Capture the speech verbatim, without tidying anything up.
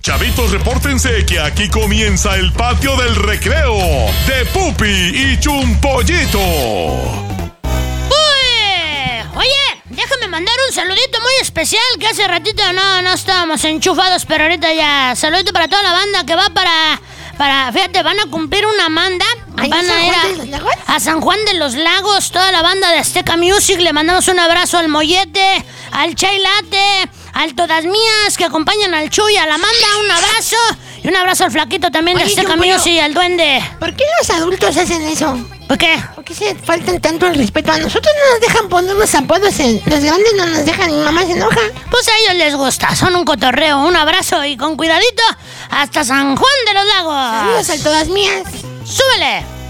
Chavitos, repórtense que aquí comienza el patio del recreo de Pupi y Chumpollito. Oye, déjame mandar un saludito muy especial que hace ratito no, no estábamos enchufados, pero ahorita ya. Saludito para toda la banda que va para... para fíjate, van a cumplir una manda. Van a ir a, a San Juan de los Lagos. Toda la banda de Azteca Music. Le mandamos un abrazo al Mollete, al Chai Latte, al Todas Mías, que acompañan al Chuy, a la Amanda. Un abrazo. Y un abrazo al Flaquito también. Oye, de Azteca Music y al Duende. ¿Por qué los adultos hacen eso? ¿Por qué? ¿Por qué se faltan tanto el respeto? A nosotros no nos dejan poner los apodos, en, los grandes no nos dejan, mi mamá se enoja. Pues a ellos les gusta, son un cotorreo. Un abrazo y con cuidadito hasta San Juan de los Lagos. Saludos a Todas Mías. ¡Súbele!